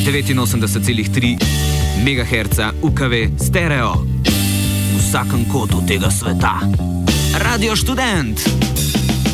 89,3 MHz UKV stereo. V vsakem kotu tega sveta. Radio Študent.